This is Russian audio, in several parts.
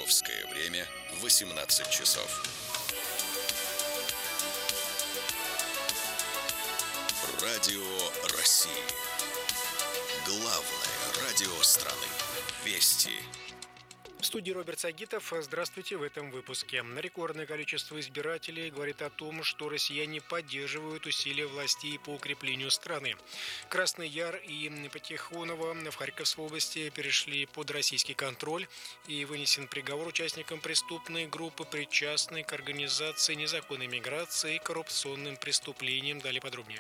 Московское время 18 часов. Радио России. Главное радио страны. Вести. В студии Роберт Сагитов. Здравствуйте в этом выпуске. Рекордное количество избирателей говорит о том, что россияне поддерживают усилия властей по укреплению страны. Красный Яр и Патихоново в Харьковской области перешли под российский контроль и вынесен приговор участникам преступной группы, причастной к организации незаконной миграции и коррупционным преступлениям. Далее подробнее.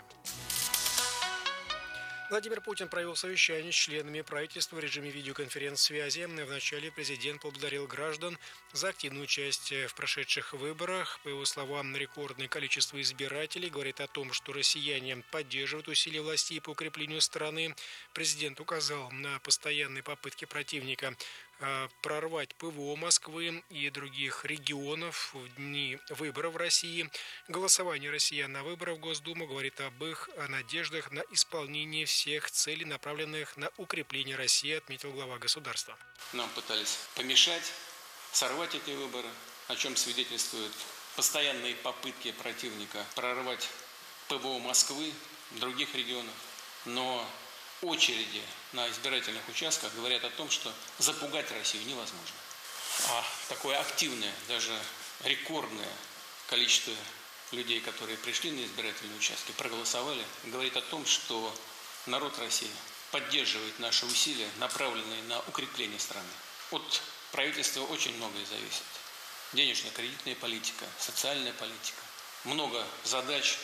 Владимир Путин провел совещание с членами правительства в режиме видеоконференц-связи. Вначале президент поблагодарил граждан за активное участие в прошедших выборах. По его словам, рекордное количество избирателей говорит о том, что россияне поддерживают усилия властей по укреплению страны. Президент указал на постоянные попытки противника прорвать ПВО Москвы и других регионов в дни выборов в России. Голосование россиян на выборах в Госдуму говорит об их надеждах на исполнение всех целей, направленных на укрепление России, отметил глава государства. Нам пытались помешать, сорвать эти выборы, о чем свидетельствуют постоянные попытки противника прорвать ПВО Москвы, других регионов. Но очереди на избирательных участках говорят о том, что запугать Россию невозможно. А такое активное, даже рекордное количество людей, которые пришли на избирательные участки, проголосовали, говорит о том, что народ России поддерживает наши усилия, направленные на укрепление страны. От правительства очень многое зависит. Денежно-кредитная политика, социальная политика. Много задач,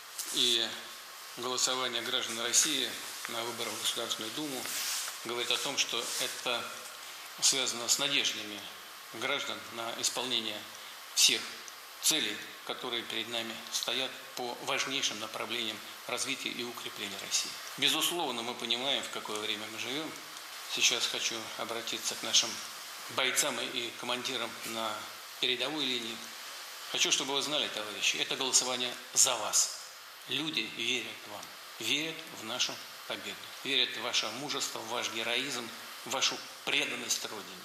и голосование граждан России на выборах в Государственную Думу говорит о том, что это связано с надеждами граждан на исполнение всех целей, которые перед нами стоят по важнейшим направлениям развития и укрепления России. Безусловно, мы понимаем, в какое время мы живем. Сейчас хочу обратиться к нашим бойцам и командирам на передовой линии. Хочу, чтобы вы знали, товарищи, это голосование за вас. Люди верят вам, верят в нашу победу, верят в ваше мужество, в ваш героизм, в вашу преданность Родине.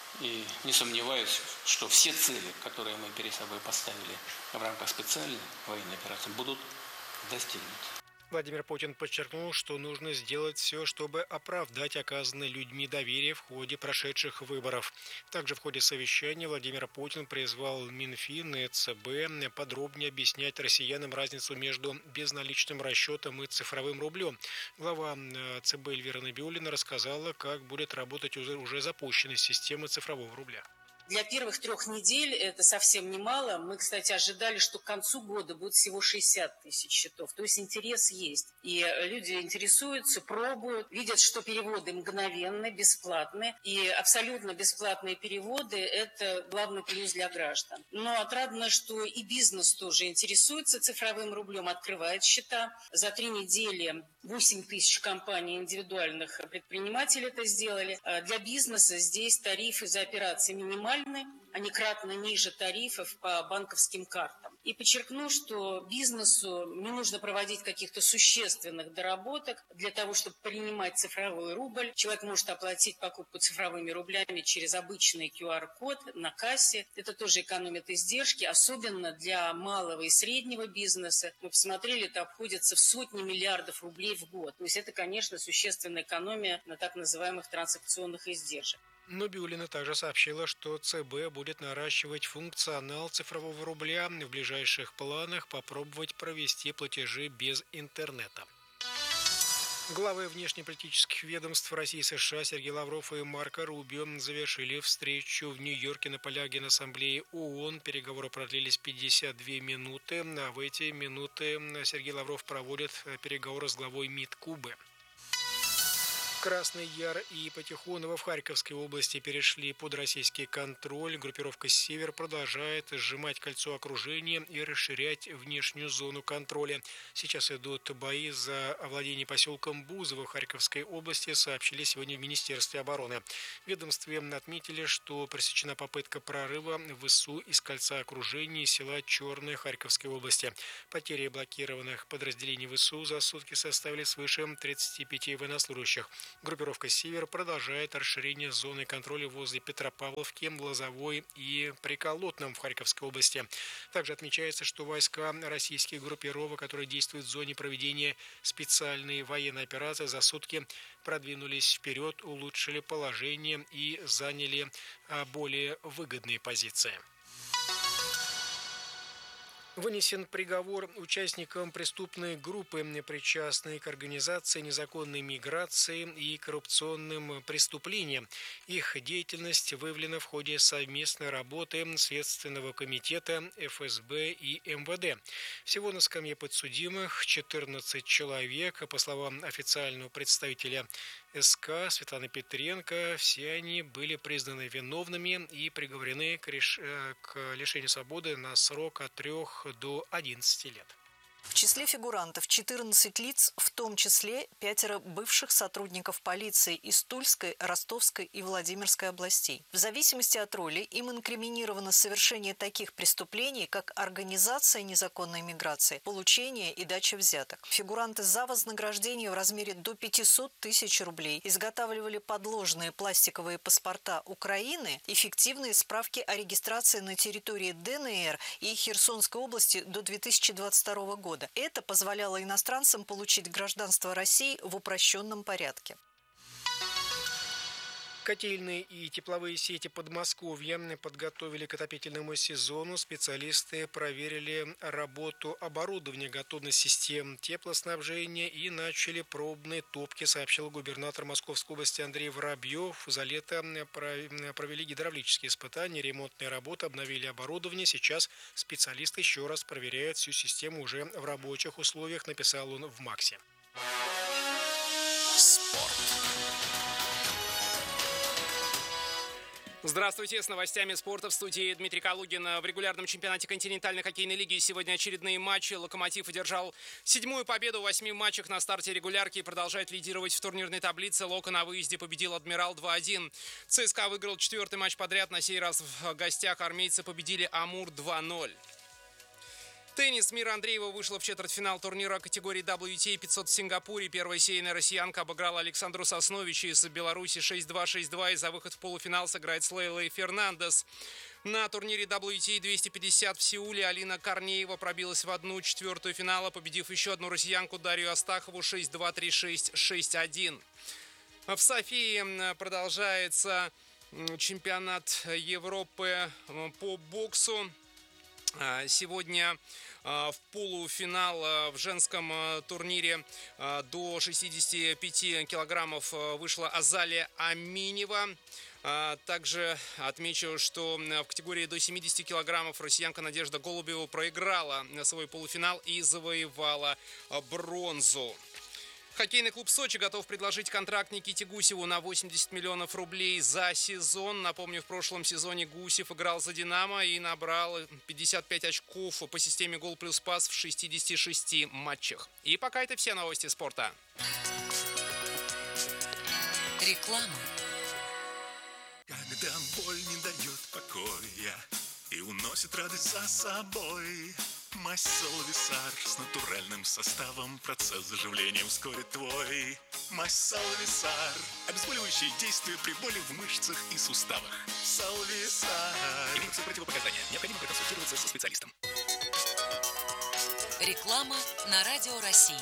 И не сомневаюсь, что все цели, которые мы перед собой поставили в рамках специальной военной операции, будут достигнуты. Владимир Путин подчеркнул, что нужно сделать все, чтобы оправдать оказанное людьми доверие в ходе прошедших выборов. Также в ходе совещания Владимир Путин призвал Минфин и ЦБ подробнее объяснять россиянам разницу между безналичным расчетом и цифровым рублем. Глава ЦБ Эльвира Набиуллина рассказала, как будет работать уже запущенная система цифрового рубля. Для первых 3 недель это совсем немало. Мы, кстати, ожидали, что к концу года будет всего 60 тысяч счетов. То есть интерес есть. И люди интересуются, пробуют, видят, что переводы мгновенные, бесплатные. И абсолютно бесплатные переводы – это главный плюс для граждан. Но отрадно, что и бизнес тоже интересуется цифровым рублем, открывает счета. За 3 недели 8 тысяч компаний индивидуальных предпринимателей это сделали. Для бизнеса здесь тарифы за операции минимальные. Они кратно ниже тарифов по банковским картам. И подчеркну, что бизнесу не нужно проводить каких-то существенных доработок для того, чтобы принимать цифровой рубль. Человек может оплатить покупку цифровыми рублями через обычный QR-код на кассе. Это тоже экономит издержки, особенно для малого и среднего бизнеса. Мы посмотрели, это обходится в сотни миллиардов рублей в год. То есть это, конечно, существенная экономия на так называемых транзакционных издержек. Набиуллина также сообщила, что ЦБ будет наращивать функционал цифрового рубля, в ближайших планах попробовать провести платежи без интернета. Главы внешнеполитических ведомств России и США Сергей Лавров и Марко Рубио завершили встречу в Нью-Йорке на полях Генассамблеи ООН. Переговоры продлились 52 минуты, а в эти минуты Сергей Лавров проводит переговоры с главой МИД Кубы. Красный Яр и Патихоново в Харьковской области перешли под российский контроль. Группировка «Север» продолжает сжимать кольцо окружения и расширять внешнюю зону контроля. Сейчас идут бои за овладение поселком Бузово в Харьковской области, сообщили сегодня в Министерстве обороны. В ведомстве отметили, что пресечена попытка прорыва ВСУ из кольца окружения села Черное Харьковской области. Потери блокированных подразделений ВСУ за сутки составили свыше 35 военнослужащих. Группировка «Север» продолжает расширение зоны контроля возле Петропавловки, Лозовой и Приколотном в Харьковской области. Также отмечается, что войска российских группировок, которые действуют в зоне проведения специальной военной операции, за сутки продвинулись вперед, улучшили положение и заняли более выгодные позиции. Вынесен приговор участникам преступной группы, причастной к организации незаконной миграции и коррупционным преступлениям. Их деятельность выявлена в ходе совместной работы Следственного комитета, ФСБ и МВД. Всего на скамье подсудимых 14 человек. По словам официального представителя СК Светланы Петренко, все они были признаны виновными и приговорены к лишению свободы на срок от 3 до 11 лет. В числе фигурантов 14 лиц, в том числе 5 бывших сотрудников полиции из Тульской, Ростовской и Владимирской областей. В зависимости от роли им инкриминировано совершение таких преступлений, как организация незаконной миграции, получение и дача взяток. Фигуранты за вознаграждение в размере до 500 тысяч рублей изготавливали подложные пластиковые паспорта Украины и фиктивные справки о регистрации на территории ДНР и Херсонской области до 2022 года. Это позволяло иностранцам получить гражданство России в упрощенном порядке. Котельные и тепловые сети Подмосковья подготовили к отопительному сезону. Специалисты проверили работу оборудования, готовность систем теплоснабжения и начали пробные топки, сообщил губернатор Московской области Андрей Воробьев. За лето провели гидравлические испытания, ремонтные работы, обновили оборудование. Сейчас специалисты еще раз проверяют всю систему уже в рабочих условиях, написал он в МАКСе. Спорт. Здравствуйте, с новостями спорта в студии Дмитрий Калугин. В регулярном чемпионате континентальной хоккейной лиги сегодня очередные матчи. «Локомотив» одержал 7-ю победу в 8 матчах на старте регулярки и продолжает лидировать в турнирной таблице. «Локо» на выезде победил «Адмирал» 2-1. ЦСКА выиграл 4-й матч подряд. На сей раз в гостях армейцы победили «Амур» 2-0. Теннис. Мира Андреева вышла в четвертьфинал турнира категории WTA 500 в Сингапуре. Первая сейная россиянка обыграла Александру Соснович из Беларуси 6-2, 6-2. И за выход в полуфинал сыграет с Лейлой Фернандес. На турнире WTA 250 в Сеуле Алина Корнеева пробилась в 1/4 финала, победив еще одну россиянку Дарью Астахову 6-2, 3-6, 6-1. В Софии продолжается чемпионат Европы по боксу. Сегодня в полуфинал в женском турнире до 65 килограммов вышла Азалия Аминева. Также отмечу, что в категории до 70 килограммов россиянка Надежда Голубева проиграла свой полуфинал и завоевала бронзу. Хоккейный клуб «Сочи» готов предложить контракт Никите Гусеву на 80 миллионов рублей за сезон. Напомню, в прошлом сезоне Гусев играл за «Динамо» и набрал 55 очков по системе гол плюс пас в 66 матчах. И пока это все новости спорта. Реклама. Когда боль не дает покоя и уносит радость за собой, мазь Солвисар с натуральным составом, процесс заживления ускорит твой. Мазь Солвисар, обезболивающее действие при боли в мышцах и суставах. Солвисар. Имеются противопоказания. Необходимо проконсультироваться со специалистом. Реклама на Радио России.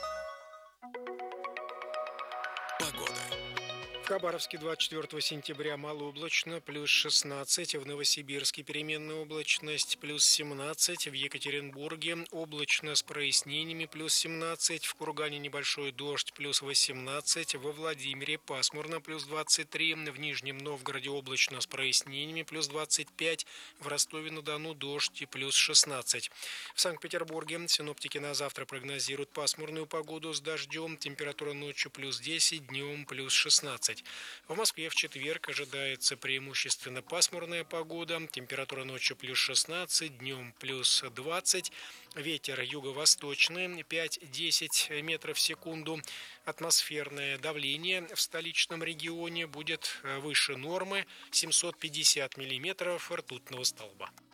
В Хабаровске 24 сентября малооблачно, плюс 16, в Новосибирске переменная облачность, плюс 17, в Екатеринбурге облачно с прояснениями, плюс 17, в Кургане небольшой дождь, плюс 18, во Владимире пасмурно, плюс 23, в Нижнем Новгороде облачно с прояснениями, плюс 25, в Ростове-на-Дону дождь и плюс 16. В Санкт-Петербурге синоптики на завтра прогнозируют пасмурную погоду с дождем, температура ночью плюс 10, днем плюс 16. В Москве в четверг ожидается преимущественно пасмурная погода. Температура ночью плюс 16, днем плюс 20. Ветер юго-восточный 5-10 метров в секунду. Атмосферное давление в столичном регионе будет выше нормы 750 миллиметров ртутного столба.